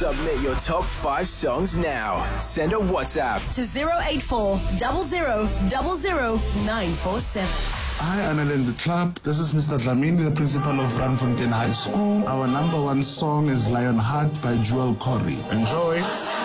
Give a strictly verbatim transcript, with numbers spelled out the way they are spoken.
Submit your top five songs now. Send a WhatsApp to zero eight four zero zero zero zero nine four seven. Hi, Anna in the club. This is Mister Dlamini, the principal of Randfontein High School. Our number one song is Lionheart by Joel Corey. Enjoy.